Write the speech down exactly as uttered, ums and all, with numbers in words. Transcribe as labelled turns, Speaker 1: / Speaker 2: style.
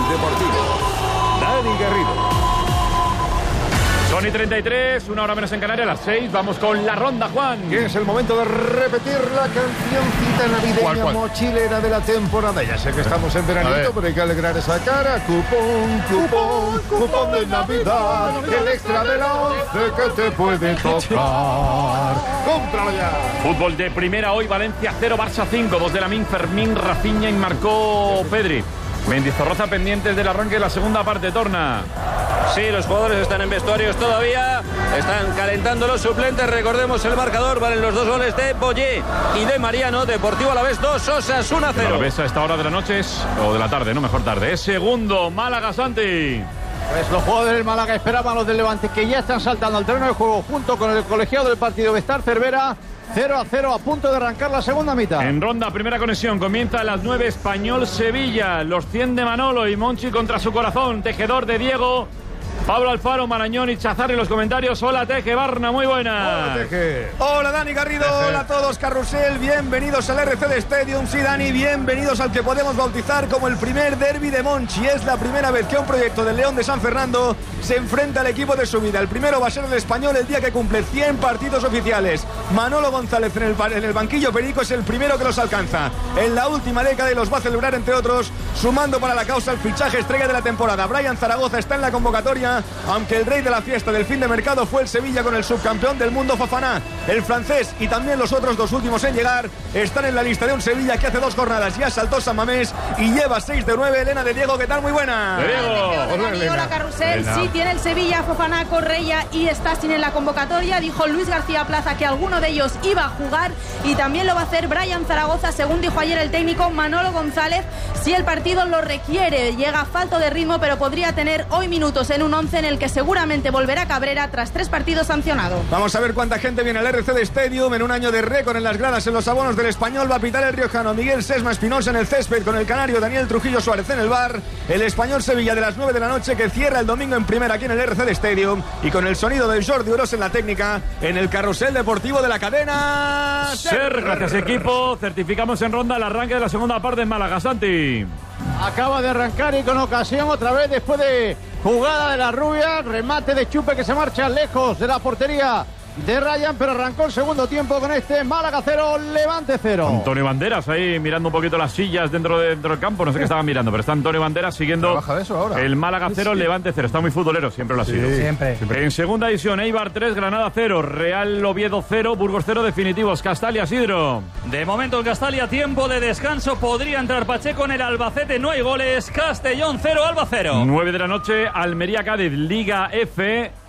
Speaker 1: Deportivo. Dani Garrido.
Speaker 2: Son y treinta y tres, una hora menos en Canarias, a las seis. Vamos con la ronda, Juan.
Speaker 3: Que es el momento de repetir la cancioncita navideña ¿Cuál, cuál? mochilera de la temporada. Ya sé que estamos en veranito, pero hay que alegrar esa cara. Cupón, cupón, cupón de Navidad. El extra de la once que te puede tocar. ¡Cómpralo ya!
Speaker 2: Fútbol de primera hoy, Valencia cero, Barça cinco. Dos de Lamine, Fermín, Rafinha y marcó Pedri. Mendizorroza pendientes del arranque de la segunda parte, Torna.
Speaker 4: Sí, los jugadores están en vestuarios todavía, están calentando los suplentes. Recordemos el marcador, valen los dos goles de Boyé y de Mariano. Deportivo Alavés dos, Osasuna cero.
Speaker 2: Alavés a esta hora de la noche es, o de la tarde, no, mejor tarde. Es segundo, Málaga, Santi.
Speaker 5: Pues los jugadores del Málaga esperaban a los del Levante, que ya están saltando al terreno de juego junto con el colegiado del partido Bestar Cervera. cero a cero, a punto de arrancar la segunda mitad.
Speaker 2: En ronda, primera conexión, comienza a las nueve, Español-Sevilla. Los cien de Manolo y Monchi contra su corazón. Tejedor de Diego, Pablo Alfaro, Marañón y Chazar en los comentarios. Hola, Teje Barna, muy buenas.
Speaker 3: Hola, Teje.
Speaker 6: Hola, Dani Garrido. Teje. Hola a todos, Carrusel. Bienvenidos al R C D Stadium. Sí, Dani, bienvenidos al que podemos bautizar como el primer derbi de Monchi. Es la primera vez que un proyecto del León de San Fernando se enfrenta al equipo de su vida. El primero va a ser el Español el día que cumple cien partidos oficiales. Manolo González en el, en el banquillo Perico es el primero que los alcanza en la última década y los va a celebrar, entre otros, sumando para la causa el fichaje estrella de la temporada. Brian Zaragoza está en la convocatoria, aunque el rey de la fiesta del fin de mercado fue el Sevilla con el subcampeón del mundo Fofana. El francés y también los otros dos últimos en llegar están en la lista de un Sevilla que hace dos jornadas ya saltó San Mamés y lleva seis de nueve. Elena de Diego, ¿qué tal? Muy buena.
Speaker 2: De Diego.
Speaker 7: Hola, Dani, hola, Carrusel. Elena. Sí, tiene el Sevilla Fofana, Correia y Stassin en la convocatoria. Dijo Luis García Plaza que alguno de ellos iba a jugar y también lo va a hacer Brian Zaragoza, según dijo ayer el técnico Manolo González, si el partido lo requiere. Llega falto de ritmo, pero podría tener hoy minutos en un once en el que seguramente volverá Cabrera tras tres partidos sancionado.
Speaker 6: Vamos a ver cuánta gente viene al R C D Stadium en un año de récord en las gradas, en los abonos del Español. Va a pitar el riojano Miguel Sesma Espinosa en el césped, con el canario Daniel Trujillo Suárez en el bar. El Español Sevilla de las nueve de la noche, que cierra el domingo en primera aquí en el R C D Stadium, y con el sonido de Jordi Uros en la técnica, en el carrusel deportivo de la cadena
Speaker 2: SER. Gracias, equipo. Certificamos en ronda el arranque de la segunda parte en Málaga, Santi.
Speaker 5: Acaba de arrancar y con ocasión otra vez después de jugada de la rubia, remate de Chupe que se marcha lejos de la portería de Ryan, pero arrancó el segundo tiempo con este Málaga cero, Levante cero.
Speaker 2: Antonio Banderas ahí mirando un poquito las sillas dentro, de, dentro del campo, no sé qué estaban mirando, pero está Antonio Banderas siguiendo
Speaker 3: de eso ahora.
Speaker 2: El Málaga cero, sí. Levante cero. Está muy futbolero, siempre lo ha sido.
Speaker 3: Sí,
Speaker 5: siempre.
Speaker 2: siempre. En segunda división, Eibar tres, Granada cero, Real Oviedo cero, Burgos cero, definitivos. Castalia, Sidro.
Speaker 8: De momento en Castalia, tiempo de descanso, podría entrar Pacheco en el Albacete, no hay goles. Castellón cero, Alba cero.
Speaker 2: nueve de la noche, Almería Cádiz, Liga F.